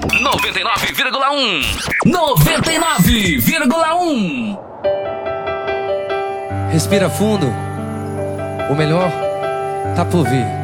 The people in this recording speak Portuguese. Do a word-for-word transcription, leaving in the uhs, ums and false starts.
noventa e nove vírgula um. noventa e nove vírgula um. Respira fundo. O melhor tá por vir.